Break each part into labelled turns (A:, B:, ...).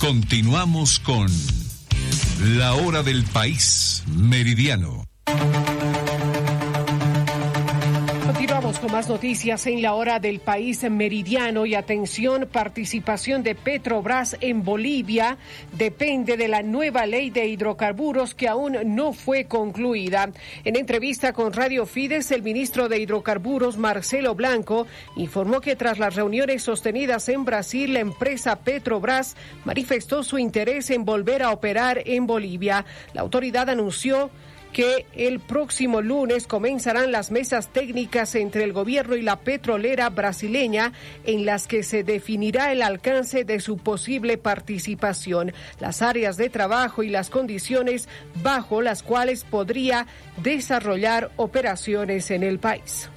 A: Continuamos con La Hora del País Meridiano.
B: Continuamos con más noticias en La Hora del País Meridiano y atención, participación de Petrobras en Bolivia depende de la nueva ley de hidrocarburos que aún no fue concluida. En entrevista con Radio Fides, el ministro de Hidrocarburos, Marcelo Blanco, informó que tras las reuniones sostenidas en Brasil, la empresa Petrobras manifestó su interés en volver a operar en Bolivia. La autoridad anunció que el próximo lunes comenzarán las mesas técnicas entre el gobierno y la petrolera brasileña en las que se definirá el alcance de su posible participación, las áreas de trabajo y las condiciones bajo las cuales podría desarrollar operaciones en el país.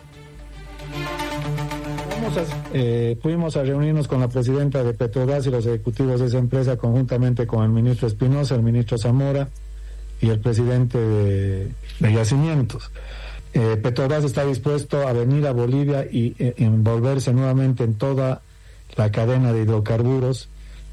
C: Fuimos a reunirnos con la presidenta de Petrobras y los ejecutivos de esa empresa conjuntamente con el ministro Espinosa, el ministro Zamora y el presidente de Yacimientos. Petrobras está dispuesto a venir a Bolivia y envolverse nuevamente en toda la cadena de hidrocarburos,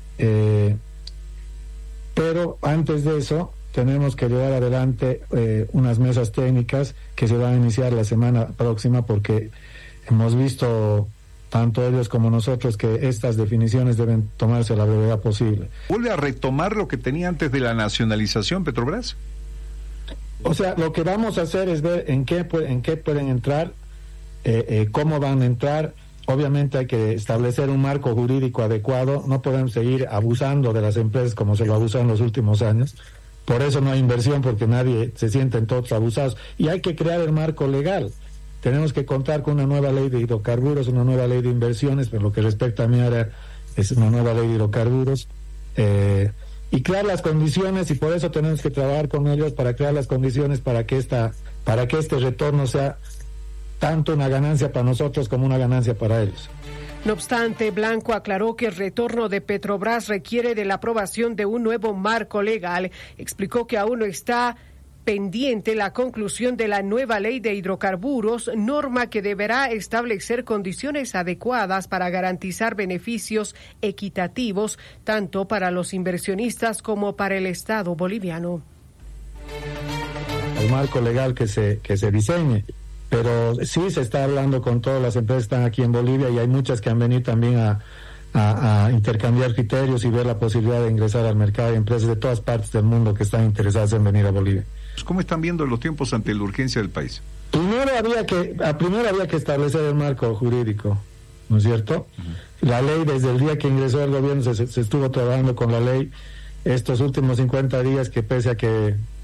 C: pero antes de eso tenemos que llevar adelante unas mesas técnicas que se van a iniciar la semana próxima, porque hemos visto tanto ellos como nosotros que estas definiciones deben tomarse a la brevedad posible.
D: ¿Vuelve a retomar lo que tenía antes de la nacionalización Petrobras?
C: O sea, lo que vamos a hacer es ver en qué pueden entrar, cómo van a entrar. Obviamente hay que establecer un marco jurídico adecuado, no podemos seguir abusando de las empresas como se lo abusó en los últimos años. Por eso no hay inversión, porque nadie se sienten todos abusados. Y hay que crear el marco legal. Tenemos que contar con una nueva ley de hidrocarburos, una nueva ley de inversiones, pero lo que respecta a mi área es una nueva ley de hidrocarburos, y crear las condiciones, y por eso tenemos que trabajar con ellos para crear las condiciones para que este retorno sea tanto una ganancia para nosotros como una ganancia para ellos.
B: No obstante, Blanco aclaró que el retorno de Petrobras requiere de la aprobación de un nuevo marco legal. Explicó que aún no está pendiente la conclusión de la nueva ley de hidrocarburos, norma que deberá establecer condiciones adecuadas para garantizar beneficios equitativos tanto para los inversionistas como para el Estado boliviano.
C: El marco legal que se diseñe, pero sí se está hablando con todas las empresas que están aquí en Bolivia, y hay muchas que han venido también a intercambiar criterios y ver la posibilidad de ingresar al mercado. Hay empresas de todas partes del mundo que están interesadas en venir a Bolivia.
D: ¿Cómo están viendo los tiempos ante la urgencia del país?
C: Primero había que establecer el marco jurídico, ¿no es cierto? Uh-huh. La ley, desde el día que ingresó el gobierno se estuvo trabajando con la ley estos últimos 50 días, que pese a que